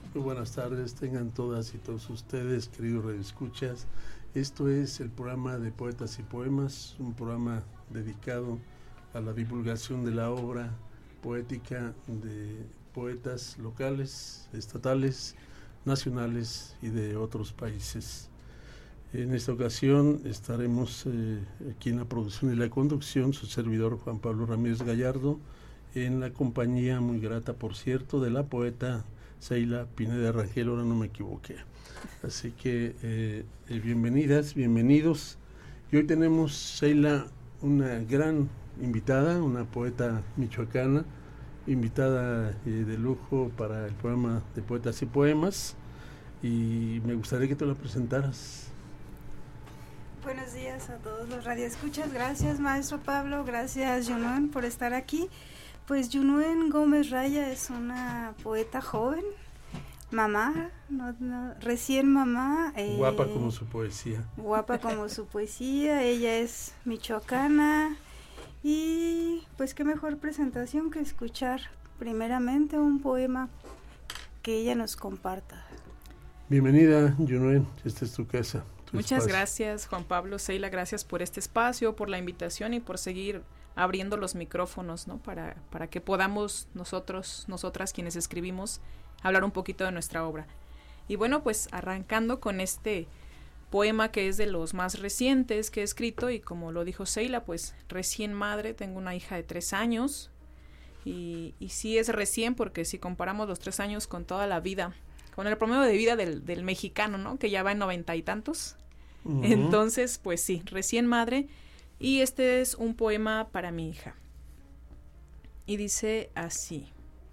Muy buenas tardes, tengan todas y todos ustedes, queridos radioescuchas. Esto es el programa de Poetas y Poemas, un programa dedicado a la divulgación de la obra poética de poetas locales, estatales, nacionales y de otros países. En esta ocasión estaremos aquí en la producción y la conducción, su servidor Juan Pablo Ramírez Gallardo, en la compañía muy grata, por cierto, de la poeta Seila Pineda Rangel, ahora no me equivoqué. Así que bienvenidas, bienvenidos. Y hoy tenemos, Seila, una gran invitada, una poeta michoacana, invitada de lujo para el programa de Poetas y Poemas, y me gustaría que te la presentaras. Buenos días a todos los radioescuchas. Gracias, maestro Pablo, gracias, Yunuen, por estar aquí. Pues Yunuen Gómez Raya es una poeta joven, mamá, recién mamá. Guapa como su poesía. Guapa como su poesía, ella es michoacana y pues qué mejor presentación que escuchar primeramente un poema que ella nos comparta. Bienvenida, Yunuen, esta es tu casa. Muchas gracias, Juan Pablo, Seila, gracias por este espacio, por la invitación y por seguir abriendo los micrófonos, ¿no? Para que podamos nosotras quienes escribimos, hablar un poquito de nuestra obra. Y bueno, pues arrancando con este poema que es de los más recientes que he escrito, y como lo dijo Seila, pues recién madre, tengo una hija de 3 años, y sí es recién porque si comparamos los 3 años con toda la vida, con el promedio de vida del mexicano, ¿no? Que ya va en 90 y tantos. Uh-huh. Entonces, pues sí, recién madre. Y este es un poema para mi hija. Y dice así.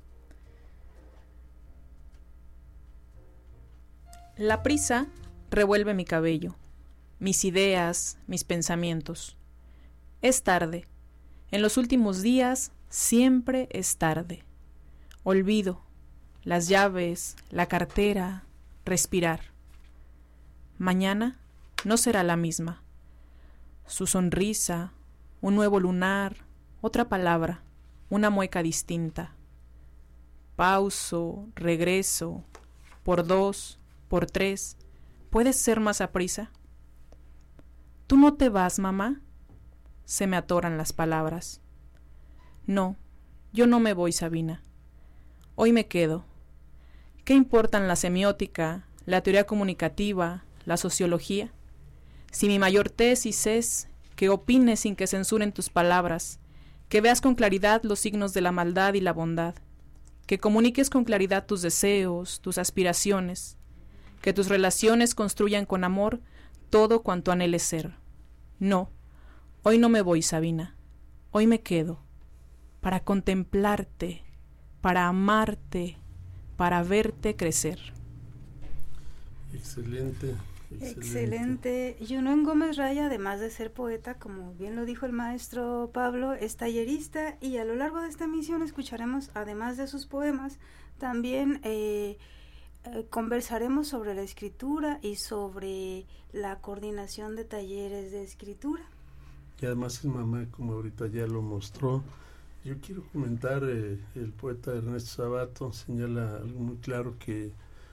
La prisa revuelve mi cabello, mis ideas, mis pensamientos. Es tarde. En los últimos días siempre es tarde. Olvido. Las llaves, la cartera, respirar. Mañana no será la misma. Su sonrisa, un nuevo lunar, otra palabra, una mueca distinta. Pauso, regreso, por 2, por 3. ¿Puedes ser más aprisa? ¿Tú no te vas, mamá? Se me atoran las palabras. No, yo no me voy, Sabina. Hoy me quedo. ¿Qué importan la semiótica, la teoría comunicativa, la sociología? Si mi mayor tesis es que opines sin que censuren tus palabras, que veas con claridad los signos de la maldad y la bondad, que comuniques con claridad tus deseos, tus aspiraciones, que tus relaciones construyan con amor todo cuanto anheles ser. No, hoy no me voy, Sabina, hoy me quedo, para contemplarte, para amarte, para verte crecer. Excelente. Excelente. Yunuen Gómez Raya, además de ser poeta, como bien lo dijo el maestro Pablo, es tallerista, y a lo largo de esta emisión escucharemos, además de sus poemas, también conversaremos sobre la escritura y sobre la coordinación de talleres de escritura. Y además es mamá, como ahorita ya lo mostró. Yo quiero comentar, el poeta Ernesto Sabato señala algo muy claro, que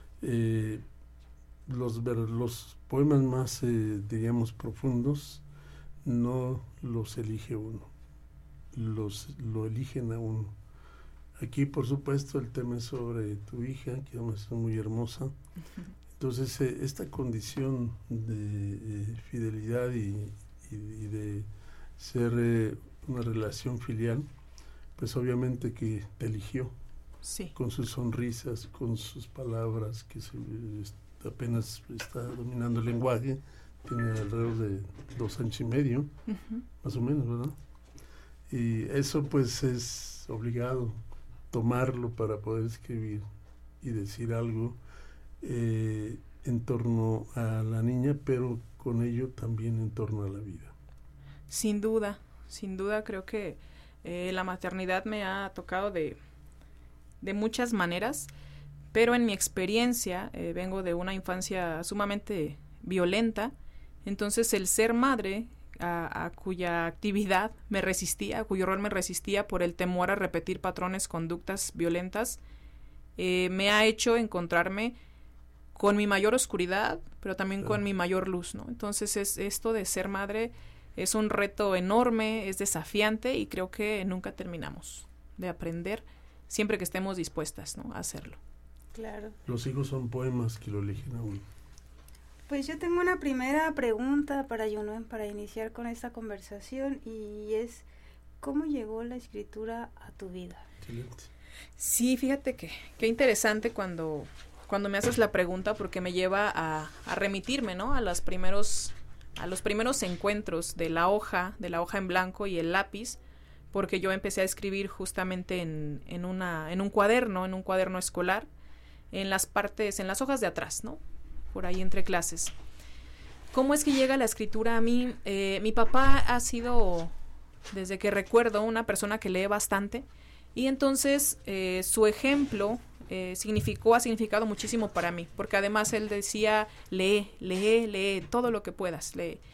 los poemas más, diríamos, profundos, no los elige uno, lo eligen a uno. Aquí, por supuesto, el tema es sobre tu hija, que además es muy hermosa. Entonces, esta condición de fidelidad y de ser una relación filial, pues obviamente que te eligió, sí, con sus sonrisas, con sus palabras, que apenas está dominando el lenguaje, tiene alrededor de 2 años y medio, uh-huh, más o menos, ¿verdad? Y eso pues es obligado tomarlo para poder escribir y decir algo en torno a la niña, pero con ello también en torno a la vida. Sin duda creo que la maternidad me ha tocado de muchas maneras, pero en mi experiencia vengo de una infancia sumamente violenta, entonces el ser madre a cuya actividad me resistía, a cuyo rol me resistía por el temor a repetir patrones, conductas violentas, me ha hecho encontrarme con mi mayor oscuridad, pero también con mi mayor luz, ¿no? Entonces esto de ser madre es un reto enorme, es desafiante y creo que nunca terminamos de aprender siempre que estemos dispuestas, ¿no?, a hacerlo. Claro. Los hijos son poemas que lo eligen a uno. Pues yo tengo una primera pregunta para Yunuen para iniciar con esta conversación y es, ¿cómo llegó la escritura a tu vida? Excelente. Sí, fíjate que qué interesante cuando me haces la pregunta porque me lleva a remitirme, ¿no?, a los primeros encuentros de la hoja en blanco y el lápiz, porque yo empecé a escribir justamente en un cuaderno escolar, en las hojas de atrás, ¿no?, por ahí entre clases. ¿Cómo es que llega la escritura a mí? Mi papá ha sido, desde que recuerdo, una persona que lee bastante, y entonces su ejemplo ha significado muchísimo para mí, porque además él decía, lee todo lo que puedas, lee.